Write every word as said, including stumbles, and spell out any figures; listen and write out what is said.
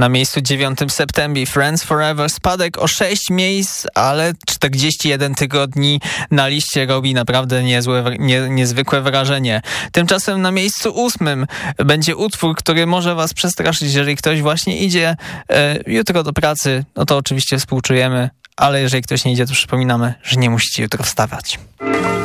Na miejscu dziewiątym September Friends Forever, spadek o sześć miejsc, ale czterdzieści jeden tygodni na liście robi naprawdę niezłe, nie, niezwykłe wrażenie. Tymczasem na miejscu ósmym będzie utwór, który może was przestraszyć, jeżeli ktoś właśnie idzie e, jutro do pracy, no to oczywiście współczujemy, ale jeżeli ktoś nie idzie, to przypominamy, że nie musicie jutro wstawać.